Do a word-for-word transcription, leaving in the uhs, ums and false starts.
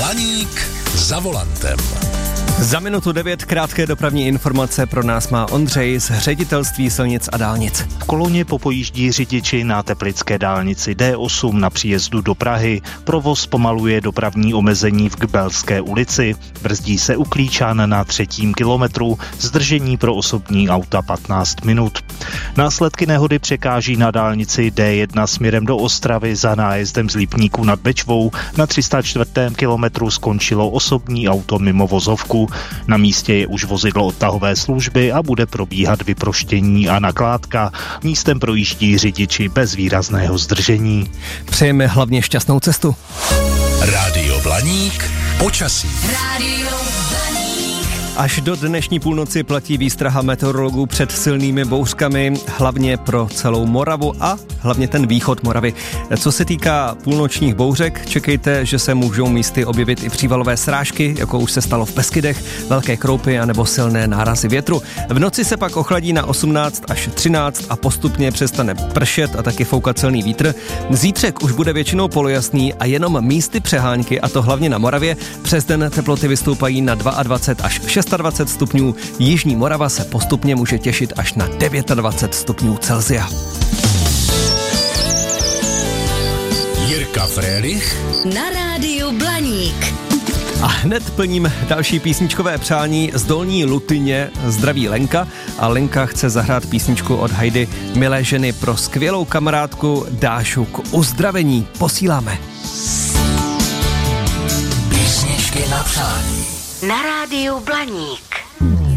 Blaník za volantem. Za minutu devět krátké dopravní informace pro nás má Ondřej z Ředitelství silnic a dálnic. V koloně popojíždí řidiči na teplické dálnici D osm na příjezdu do Prahy. Provoz pomaluje dopravní omezení v Kbelské ulici. Brzdí se u Klíčan na třetím kilometru. Zdržení pro osobní auta patnáct minut. Následky nehody překáží na dálnici D jedna směrem do Ostravy za nájezdem z Lipníku nad Bečvou. Na tři sta čtvrtém kilometru skončilo osobní auto mimo vozovku. Na místě je už vozidlo odtahové služby a bude probíhat vyproštění a nakládka. Místem projíždí řidiči bez výrazného zdržení. Přejeme hlavně šťastnou cestu. Rádio Blaník, počasí. Rádio Blaník. Až do dnešní půlnoci platí výstraha meteorologů před silnými bouřkami, hlavně pro celou Moravu a hlavně ten východ Moravy. Co se týká půlnočních bouřek, čekejte, že se můžou místy objevit i přívalové srážky, jako už se stalo v Beskydech, velké kroupy anebo silné nárazy větru. V noci se pak ochladí na osmnáct až třináct a postupně přestane pršet a taky foukat silný vítr. Zítřek už bude většinou polojasný a jenom místy přehánky, a to hlavně na Moravě. Přes den teploty vystoupají na dvacet dva až dvacet šest stupňů. Jižní Morava se postupně může těšit až na dvacet devět stupňů Celsia. Jirka Frélich Na rádiu Blaník. A hned plním další písničkové přání z Dolní Lutyně. Zdraví Lenka a Lenka chce zahrát písničku od Heidy Milé ženy pro skvělou kamarádku Dášu k uzdravení. Posíláme. Písničky na přání. Na rádiu Blaník.